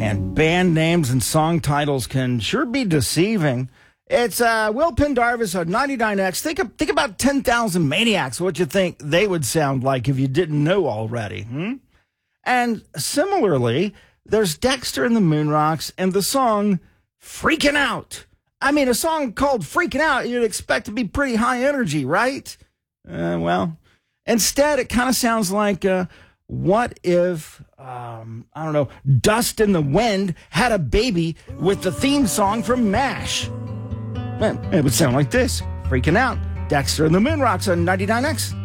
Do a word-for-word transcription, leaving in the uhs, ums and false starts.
And band names and song titles can sure be deceiving. It's uh, Will Pendarvis on ninety-nine X. Think, of, think about ten thousand Maniacs, what you think they would sound like if you didn't know already. Hmm? And similarly, there's Dexter and the Moonrocks and the song Freaking Out. I mean, a song called Freaking Out, you'd expect to be pretty high energy, right? Uh, well, instead, it kind of sounds like, uh, what if, um, I don't know, Dust in the Wind had a baby with the theme song from MASH? Well, it would sound like this, Freaking Out, Dexter and the Moonrocks on ninety-nine X.